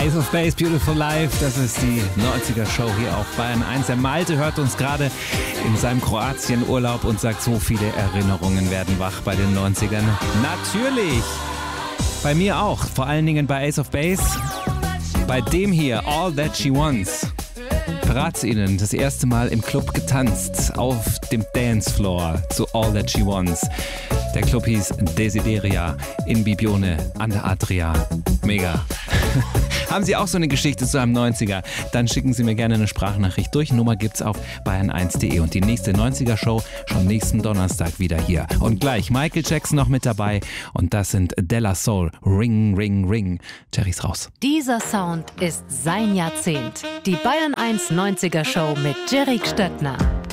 Ace of Base, Beautiful Life, das ist die 90er-Show hier auf Bayern 1. Der Malte hört uns gerade in seinem Kroatien-Urlaub und sagt, so viele Erinnerungen werden wach bei den 90ern. Natürlich! Bei mir auch, vor allen Dingen bei Ace of Base. Bei dem hier, All That She Wants. Verrat's Ihnen, das erste Mal im Club getanzt, auf dem Dancefloor zu All That She Wants. Der Club hieß Desideria in Bibione an der Adria. Mega. Haben Sie auch so eine Geschichte zu einem 90er? Dann schicken Sie mir gerne eine Sprachnachricht durch. Nummer gibt's auf bayern1.de. Und die nächste 90er-Show schon nächsten Donnerstag wieder hier. Und gleich Michael Jackson noch mit dabei. Und das sind Della Soul. Ring, Ring, Ring. Jerry ist raus. Dieser Sound ist sein Jahrzehnt. Die Bayern 1 90er Show mit Jerry Stöttner.